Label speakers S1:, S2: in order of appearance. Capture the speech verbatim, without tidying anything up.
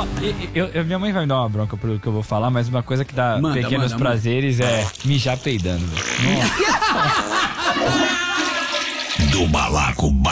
S1: eu, eu, minha mãe vai me dar uma bronca pelo que eu vou falar, mas uma coisa que dá manda, pequenos manda, prazeres manda. é mijar peidando.
S2: Do Balaco